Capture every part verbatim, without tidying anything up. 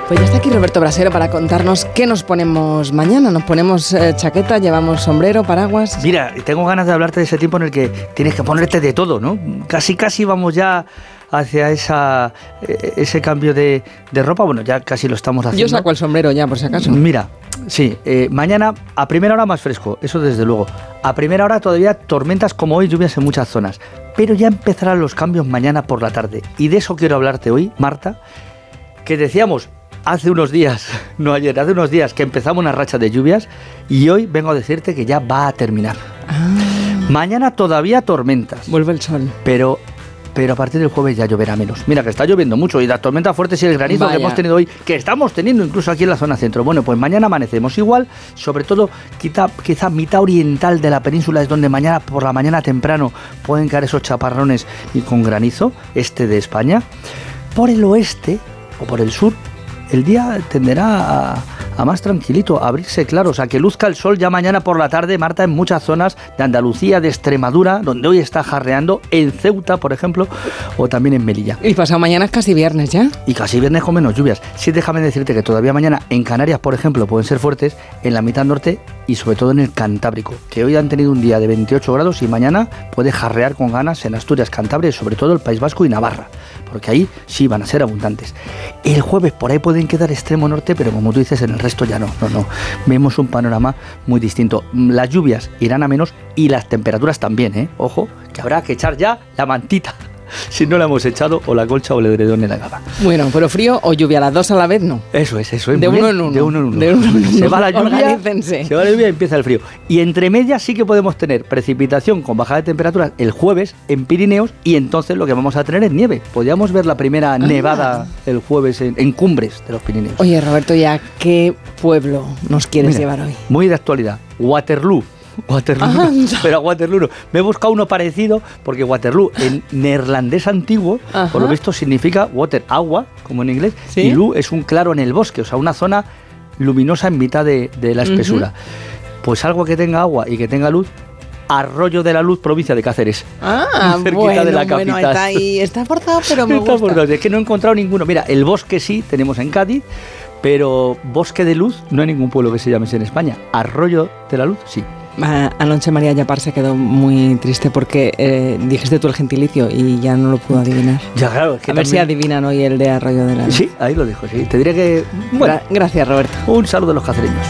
Pues ya está aquí Roberto Brasero para contarnos qué nos ponemos mañana. Nos ponemos eh, chaqueta, llevamos sombrero, paraguas. Mira, tengo ganas de hablarte de ese tiempo en el que tienes que ponerte de todo, ¿no? Casi, casi vamos ya hacia esa eh, ese cambio de, de ropa. Bueno, ya casi lo estamos haciendo. Yo saco el sombrero ya, por si acaso. Mira, sí, eh, mañana a primera hora más fresco, eso desde luego. A primera hora todavía tormentas como hoy, lluvias en muchas zonas. Pero ya empezarán los cambios mañana por la tarde. Y de eso quiero hablarte hoy, Marta, que decíamos hace unos días, no ayer, hace unos días que empezamos una racha de lluvias y hoy vengo a decirte que ya va a terminar. Ah. Mañana todavía tormentas. Vuelve el sol. Pero... pero a partir del jueves ya lloverá menos. Mira que está lloviendo mucho y las tormentas fuertes y el granizo Vaya. que hemos tenido hoy, que estamos teniendo incluso aquí en la zona centro. Bueno, pues mañana amanecemos igual, sobre todo quizá, quizá mitad oriental de la península es donde mañana por la mañana temprano pueden caer esos chaparrones y con granizo, este de España. Por el oeste o por el sur, el día tenderá a, a más tranquilito, a abrirse claro, o sea, que luzca el sol ya mañana por la tarde, Marta, en muchas zonas de Andalucía, de Extremadura, donde hoy está jarreando, en Ceuta, por ejemplo, o también en Melilla. Y pasado mañana es casi viernes ya. Y casi viernes con menos lluvias. Sí, déjame decirte que todavía mañana en Canarias, por ejemplo, pueden ser fuertes, en la mitad norte y sobre todo en el Cantábrico, que hoy han tenido un día de veintiocho grados y mañana puede jarrear con ganas en Asturias, Cantabria y sobre todo el País Vasco y Navarra, porque ahí sí van a ser abundantes. El jueves por ahí pueden quedar extremo norte, pero como tú dices, en el resto ya no, no, no. Vemos un panorama muy distinto. Las lluvias irán a menos y las temperaturas también, ¿eh? Ojo, que habrá que echar ya la mantita, si no la hemos echado, o la colcha o el edredón en la cama. Bueno, pero frío o lluvia, las dos a la vez no. Eso es, eso es. De muy uno bien. en uno. De uno en uno. De uno en uno. Se va la lluvia, Organícense. se va la lluvia y empieza el frío. Y entre medias sí que podemos tener precipitación con bajada de temperaturas el jueves en Pirineos y entonces lo que vamos a tener es nieve. Podríamos ver la primera ah. nevada el jueves en, en cumbres de los Pirineos. Oye, Roberto, ¿y a qué pueblo nos quieres Mira, llevar hoy? Muy de actualidad. Waterloo. Waterloo, ah, pero a Waterloo no. Me he buscado uno parecido porque Waterloo en neerlandés antiguo, Ajá. por lo visto significa water, agua, como en inglés, ¿Sí? y loo es un claro en el bosque, o sea, una zona luminosa en mitad de, de la espesura. Uh-huh. Pues algo que tenga agua y que tenga luz, Arroyo de la Luz, provincia de Cáceres. Ah, cerquita bueno, de la capital. Bueno, está ahí, está forzado, pero me está gusta. Forzado. Es que no he encontrado ninguno. Mira, el bosque sí, tenemos en Cádiz, pero bosque de luz no hay ningún pueblo que se llame así en España. Arroyo de la Luz, sí. Anoche María Yapar se quedó muy triste porque eh, dijiste tú el gentilicio y ya no lo pudo adivinar. Ya, claro. Es que a ver también... si adivinan hoy el de Arroyo de la Luz. Sí, ahí lo dejo, sí. Te diré que... Bueno, Gra- gracias, Roberto. Un saludo a los cacereños.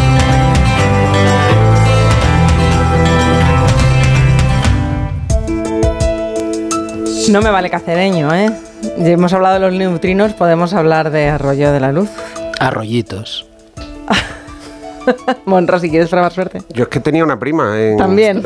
No me vale cacereño, ¿eh? Ya hemos hablado de los neutrinos, podemos hablar de Arroyo de la Luz. Arroyitos. Monro, si quieres probar suerte. Yo es que tenía una prima en... También.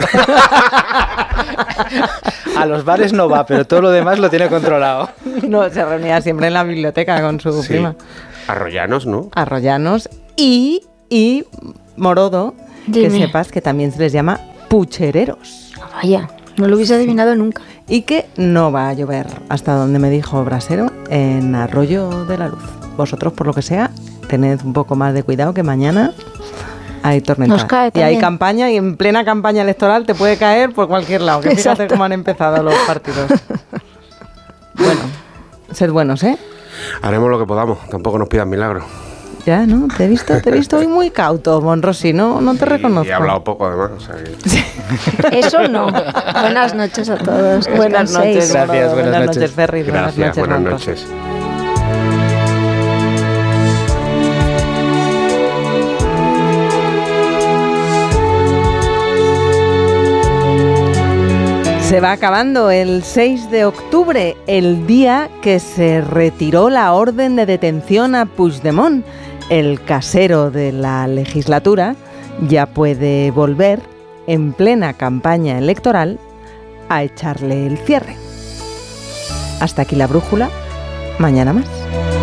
A los bares no va, pero todo lo demás lo tiene controlado. No, se reunía siempre en la biblioteca con su sí. prima. Arroyanos, ¿no? Arroyanos y, y Morodo, Dime. que sepas que también se les llama puchereros. Vaya, no lo hubiese adivinado nunca. Y que no va a llover, hasta donde me dijo Brasero, en Arroyo de la Luz. Vosotros, por lo que sea, tened un poco más de cuidado que mañana hay tormenta. Nos cae y hay también. campaña, y en plena campaña electoral te puede caer por cualquier lado. Que fíjate Exacto. cómo han empezado los partidos. Bueno, sed buenos, ¿eh? Haremos lo que podamos, tampoco nos pidan milagros. Ya, ¿no? Te he visto, te he visto hoy muy cauto, Monrosi, no, no te sí, reconozco. Y he hablado poco, además. O sea que... sí. Eso no. Buenas noches a todos. Buenas noches. Gracias, buenas, buenas noches. noches, Ferry. Gracias, buenas noches, buenas Monros. noches. Se va acabando el seis de octubre, el día que se retiró la orden de detención a Puigdemont. El casero de la legislatura ya puede volver, en plena campaña electoral, a echarle el cierre. Hasta aquí la brújula, mañana más.